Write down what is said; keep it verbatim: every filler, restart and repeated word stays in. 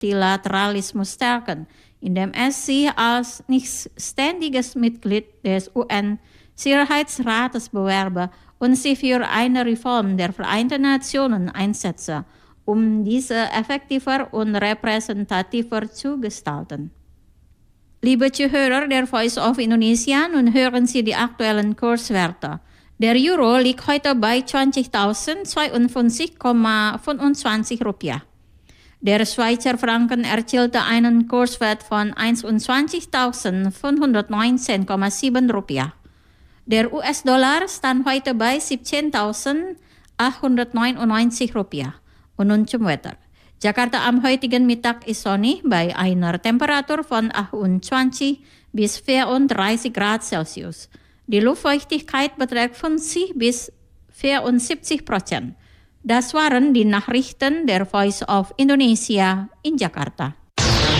Multilateralismus stärken, indem es sich als nicht ständiges Mitglied des U N-Sicherheitsrates bewerbe und sich für eine Reform der Vereinten Nationen einsetze, um diese effektiver und repräsentativer zu gestalten. Liebe Zuhörer der Voice of Indonesia, nun hören Sie die aktuellen Kurswerte. Der Euro liegt heute bei zwanzigtausendzweiundfünfzig Komma fünfundzwanzig Rupiah. Der Schweizer Franken erzielte einen Kurswert von einundzwanzigtausendfünfhundertneunzehn Komma sieben Rupiah. Der U S-Dollar stand heute bei siebzehntausendachthundertneunundneunzig Rupiah. Und nun zum Wetter. Jakarta am heutigen Mittag ist sonnig bei einer Temperatur von achtundzwanzig bis vierunddreißig Grad Celsius. Die Luftfeuchtigkeit beträgt fünfzig bis vierundsiebzig Prozent. Das waren die Nachrichten der Voice of Indonesia in Jakarta.